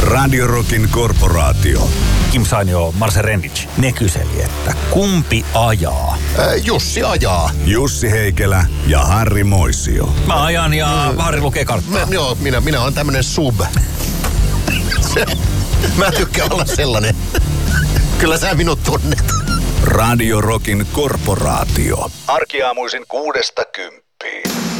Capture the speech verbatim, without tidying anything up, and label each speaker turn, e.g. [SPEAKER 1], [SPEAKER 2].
[SPEAKER 1] Radio Rockin korporaatio.
[SPEAKER 2] Kim Sainio, Marse Rendic, ne kyseli, että kumpi ajaa?
[SPEAKER 3] Ää, Jussi ajaa.
[SPEAKER 1] Jussi Heikelä ja Harri Moisio.
[SPEAKER 2] Mä ajan ja mm. Harri lukee karttaa.
[SPEAKER 3] Mä, joo, minä, minä olen tämmönen sub. Se, mä tykkään olla sellainen. Kyllä sä minut tunnet.
[SPEAKER 1] Radio Rockin korporaatio. Arkiaamuisin kuudesta kymppiin.